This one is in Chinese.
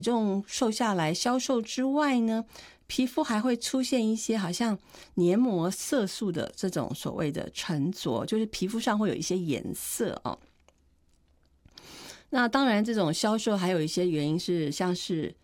重瘦下来消瘦之外呢，皮肤还会出现一些好像黏膜色素的这种所谓的沉着，就是皮肤上会有一些颜色哦。那当然这种消瘦还有一些原因是像是